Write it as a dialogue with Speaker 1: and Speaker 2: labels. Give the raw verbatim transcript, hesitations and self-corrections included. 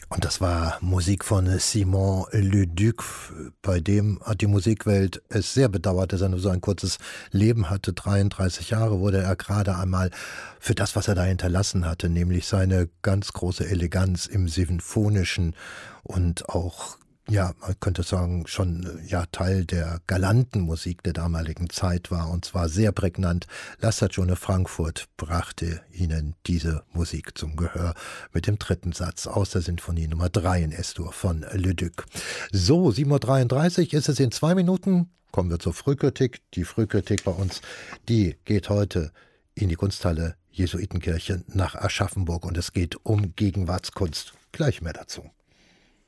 Speaker 1: Und das war Musik von Simon Leduc, bei dem hat die Musikwelt es sehr bedauert, dass er nur so ein kurzes Leben hatte. dreiunddreißig Jahre wurde er gerade einmal für das, was er da hinterlassen hatte, nämlich seine ganz große Eleganz im Sinfonischen und auch, ja, man könnte sagen, schon ja Teil der galanten Musik der damaligen Zeit war, und zwar sehr prägnant. La Stagione Frankfurt brachte Ihnen diese Musik zum Gehör mit dem dritten Satz aus der Sinfonie Nummer drei in S-Dur von Leduc. So, sieben Uhr dreiunddreißig ist es in zwei Minuten. Kommen wir zur Frühkritik. Die Frühkritik bei uns, die geht heute in die Kunsthalle Jesuitenkirche nach Aschaffenburg und es geht um Gegenwartskunst. Gleich mehr dazu.